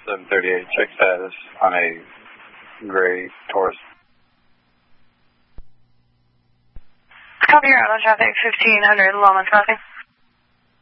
738, check status on a gray Taurus. Copy your auto traffic 1500 Longmont crossing.